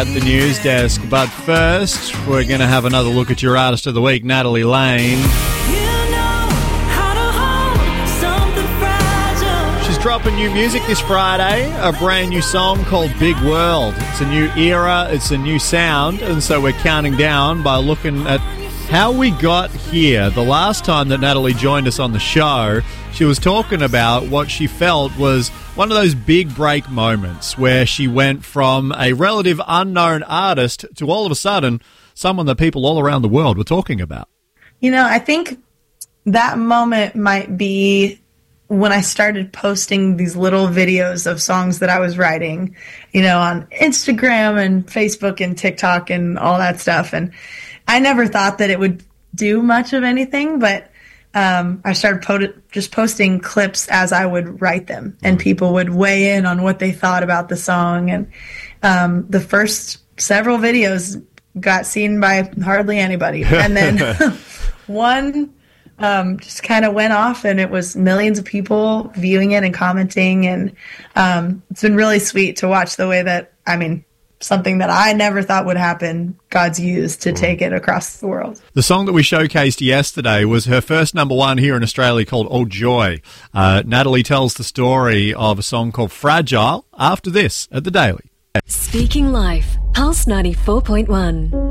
At the news desk, but first we're going to have another look at your artist of the week, Natalie Lane. She's dropping new music this Friday, a brand new song called Big World. It's a new era, it's a new sound, and so we're counting down by looking at how we got here. The last time that Natalie joined us on the show, she was talking about what she felt was one of those big break moments where she went from a relative unknown artist to all of a sudden someone that people all around the world were talking about. You know, I think that moment might be when I started posting these little videos of songs that I was writing, you know, on Instagram and Facebook and TikTok and all that stuff. And I never thought that it would do much of anything, but I started just posting clips as I would write them, and people would weigh in on what they thought about the song. And the first several videos got seen by hardly anybody. And then one just kind of went off, and it was millions of people viewing it and commenting. And it's been really sweet to watch the way that, something that I never thought would happen, God's used to take it across the world. The song that we showcased yesterday was her first number one here in Australia, called Oh Joy. Natalie tells the story of a song called Fragile after this at The Daily. Speaking Life, Pulse 94.1.